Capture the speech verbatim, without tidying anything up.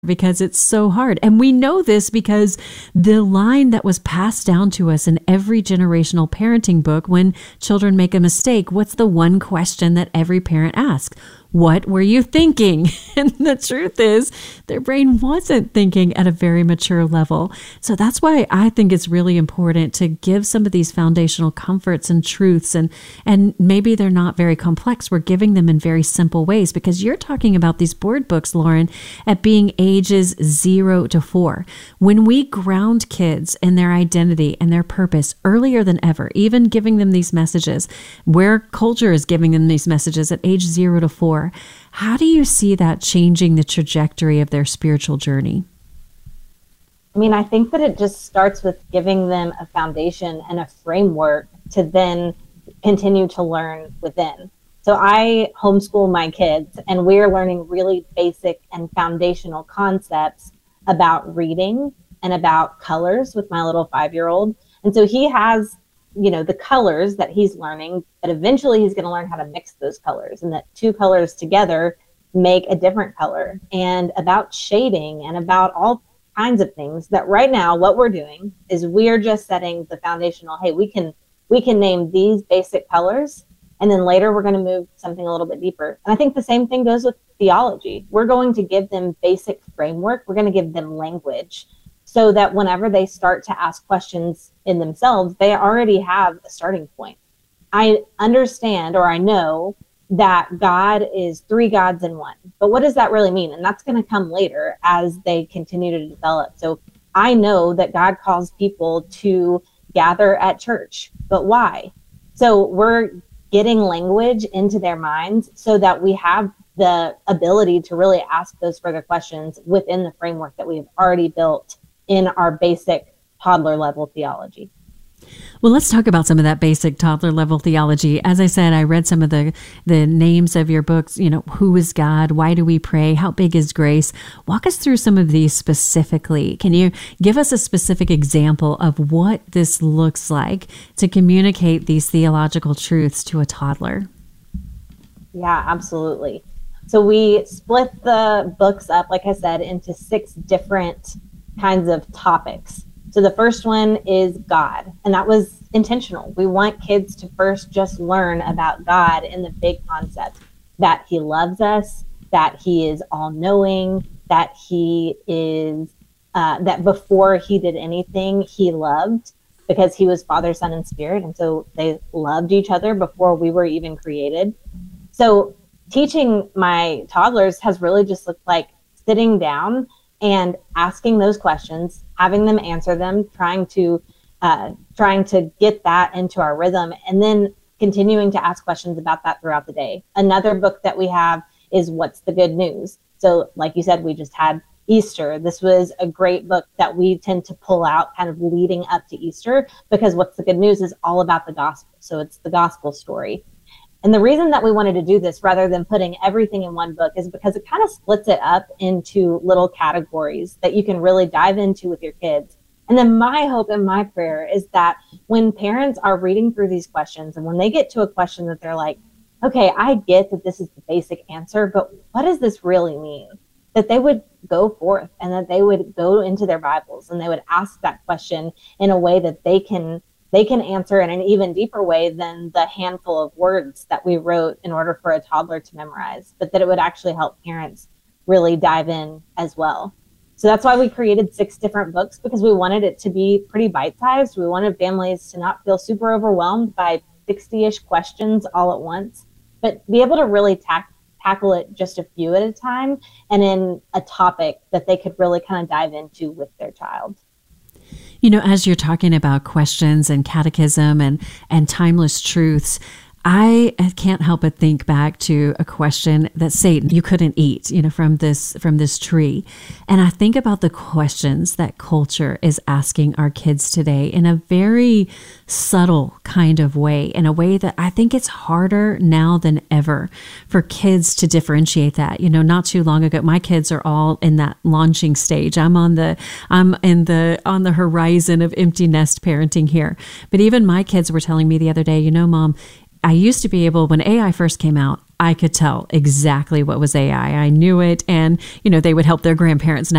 because it's so hard. And we know this because the line that was passed down to us in every generational parenting book, when children make a mistake, what's the one question that every parent asks? What were you thinking? And the truth is, their brain wasn't thinking at a very mature level. So that's why I think it's really important to give some of these foundational comforts and truths. And, and maybe they're not very complex. We're giving them in very simple ways, because you're talking about these board books, Lauren, at being ages zero to four. When we ground kids in their identity and their purpose earlier than ever, even giving them these messages, where culture is giving them these messages at age zero to four, how do you see that changing the trajectory of their spiritual journey? I mean, I think that it just starts with giving them a foundation and a framework to then continue to learn within. So I homeschool my kids, and we're learning really basic and foundational concepts about reading and about colors with my little five-year-old. And so he has, you know, the colors that he's learning, but eventually he's going to learn how to mix those colors, and that two colors together make a different color, and about shading and about all kinds of things that right now what we're doing is we're just setting the foundational, hey, we can we can name these basic colors, and then later we're going to move something a little bit deeper. And I think the same thing goes with theology. We're going to give them basic framework. We're going to give them language, so that whenever they start to ask questions in themselves, they already have a starting point. I understand, or I know, that God is three gods in one. But what does that really mean? And that's going to come later as they continue to develop. So I know that God calls people to gather at church, but why? So we're getting language into their minds so that we have the ability to really ask those further questions within the framework that we've already built in our basic toddler level theology. Well, let's talk about some of that basic toddler level theology. As I said, I read some of the, the names of your books. You know, who is God? Why do we pray? How big is grace? Walk us through some of these specifically. Can you give us a specific example of what this looks like to communicate these theological truths to a toddler? Yeah, absolutely. So we split the books up, like I said, into six different kinds of topics. So the first one is God, and that was intentional. We want kids to first just learn about God in the big concept, that he loves us, that he is all-knowing, that he is, uh, that before he did anything, he loved, because he was Father, Son, and Spirit, and so they loved each other before we were even created. So teaching my toddlers has really just looked like sitting down and asking those questions, having them answer them, trying to uh, trying to get that into our rhythm, and then continuing to ask questions about that throughout the day. Another book that we have is What's the Good News? So like you said, we just had Easter. This was a great book that we tend to pull out kind of leading up to Easter, because What's the Good News is all about the gospel. So it's the gospel story. And the reason that we wanted to do this rather than putting everything in one book is because it kind of splits it up into little categories that you can really dive into with your kids. And then my hope and my prayer is that when parents are reading through these questions, and when they get to a question that they're like, okay, I get that this is the basic answer, but what does this really mean? That they would go forth and that they would go into their Bibles and they would ask that question in a way that they can they can answer in an even deeper way than the handful of words that we wrote in order for a toddler to memorize, but that it would actually help parents really dive in as well. So that's why we created six different books, because we wanted it to be pretty bite-sized. We wanted families to not feel super overwhelmed by sixty-ish questions all at once, but be able to really tack, tackle it just a few at a time and in a topic that they could really kind of dive into with their child. You know, as you're talking about questions and catechism and, and timeless truths, I can't help but think back to a question that Satan, you couldn't eat, you know, from this from this tree. And I think about the questions that culture is asking our kids today in a very subtle kind of way, in a way that I think it's harder now than ever for kids to differentiate that. You know, not too long ago, my kids are all in that launching stage. I'm on the I'm in the on the horizon of empty nest parenting here. But even my kids were telling me the other day, you know, Mom, I used to be able, when A I first came out, I could tell exactly what was A I. I knew it. And, you know, they would help their grandparents